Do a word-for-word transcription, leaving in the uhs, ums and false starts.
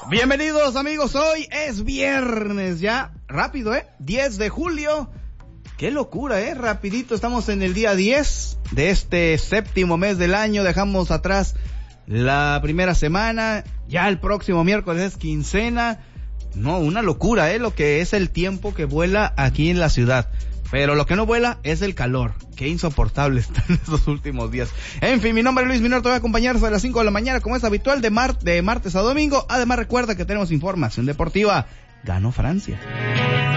Bienvenidos amigos, hoy es viernes ya, rápido eh, diez de julio, qué locura eh, rapidito, estamos en el día diez de este séptimo mes del año, dejamos atrás la primera semana, ya el próximo miércoles es quincena, no, una locura eh, lo que es el tiempo que vuela aquí en la ciudad. Pero lo que no vuela es el calor. Qué insoportable están estos últimos días. En fin, mi nombre es Luis Minor, te voy a acompañar hasta las cinco de la mañana, como es habitual, de, mar- de martes a domingo. Además, recuerda que tenemos información deportiva. Ganó Francia.